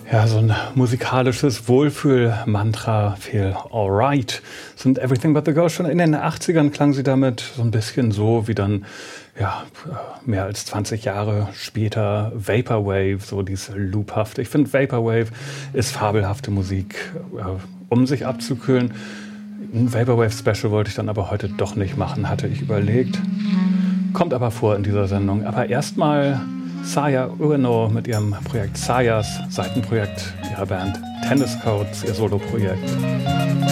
Ja, so ein musikalisches Wohlfühl-Mantra, Feel Alright. Und Everything But The Girl, schon in den 80ern klang sie damit so ein bisschen so wie dann, ja, mehr als 20 Jahre später Vaporwave, so diese Loophaft. Ich finde, Vaporwave ist fabelhafte Musik, um sich abzukühlen. Ein Vaporwave-Special wollte ich dann aber heute doch nicht machen, hatte ich überlegt. Kommt aber vor in dieser Sendung. Aber erstmal Saya Ueno mit ihrem Projekt Sayas, Seitenprojekt ihrer Band Tennis Codes, ihr Soloprojekt.